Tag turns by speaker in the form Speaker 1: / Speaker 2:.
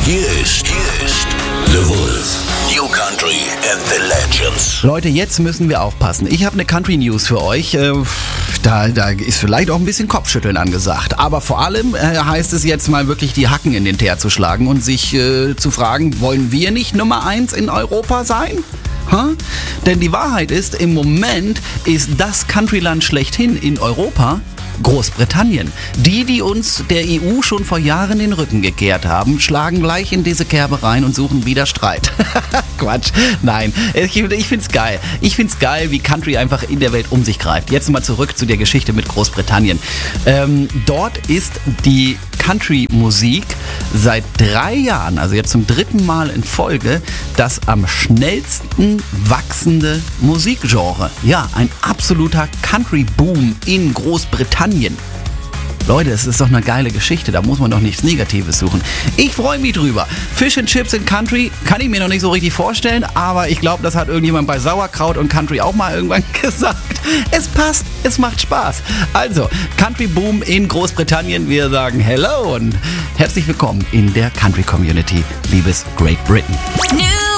Speaker 1: Hier ist The Wolf. New Country and the Legends.
Speaker 2: Leute, jetzt müssen wir aufpassen. Ich habe eine Country News für euch. Da ist vielleicht auch ein bisschen Kopfschütteln angesagt. Aber vor allem heißt es jetzt mal wirklich die Hacken in den Teer zu schlagen und sich zu fragen, wollen wir nicht Nummer 1 in Europa sein? Denn die Wahrheit ist, im Moment ist das Countryland schlechthin in Europa Großbritannien. Die uns der EU schon vor Jahren den Rücken gekehrt haben, schlagen gleich in diese Kerbe rein und suchen wieder Streit. Quatsch. Nein, ich find's geil. Ich find's geil, wie Country einfach in der Welt um sich greift. Jetzt mal zurück zu der Geschichte mit Großbritannien. Dort ist die Country-Musik seit 3 Jahren, also jetzt zum 3. Mal in Folge, das am schnellsten wachsende Musikgenre. Ja, ein absoluter Country-Boom in Großbritannien. Leute, es ist doch eine geile Geschichte, da muss man doch nichts Negatives suchen. Ich freue mich drüber. Fish and Chips in Country kann ich mir noch nicht so richtig vorstellen, aber ich glaube, das hat irgendjemand bei Sauerkraut und Country auch mal irgendwann gesagt. Es passt, es macht Spaß. Also, Country Boom in Großbritannien. Wir sagen Hello und herzlich willkommen in der Country Community, liebes Great Britain.